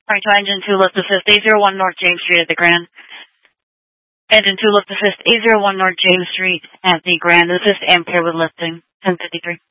Alright, to engine 2, lift assist, A01 North James Street at the Grand. Engine 2, lift assist, A01 North James Street at the Grand. Assist Ampere with lifting, 1053.